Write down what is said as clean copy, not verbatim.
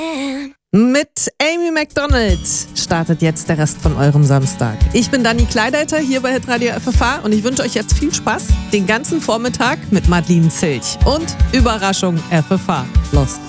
Mit Amy Macdonald startet jetzt der Rest von eurem Samstag. Ich bin Dani Kleideiter hier bei Hitradio FFH und ich wünsche euch jetzt viel Spaß den ganzen Vormittag mit Madeleine Zilch und Überraschung FFH. Lost.